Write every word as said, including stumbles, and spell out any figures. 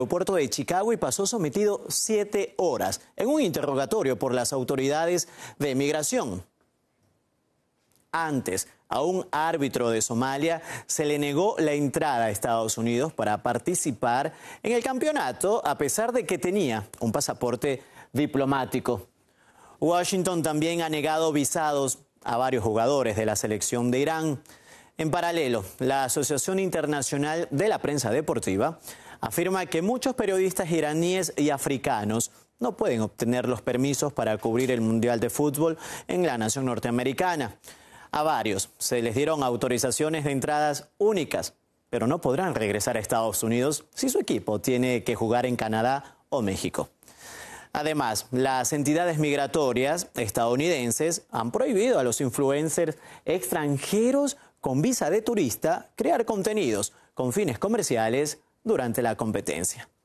Aeropuerto de Chicago y pasó sometido siete horas en un interrogatorio por las autoridades de migración. Antes, a un árbitro de Somalia se le negó la entrada a Estados Unidos para participar en el campeonato a pesar de que tenía un pasaporte diplomático. Washington también ha negado visados a varios jugadores de la selección de Irán. En paralelo, la Asociación Internacional de la Prensa Deportiva afirma que muchos periodistas iraníes y africanos no pueden obtener los permisos para cubrir el Mundial de Fútbol en la nación norteamericana. A varios se les dieron autorizaciones de entradas únicas, pero no podrán regresar a Estados Unidos si su equipo tiene que jugar en Canadá o México. Además, las entidades migratorias estadounidenses han prohibido a los influencers extranjeros con visa de turista crear contenidos con fines comerciales durante la competencia.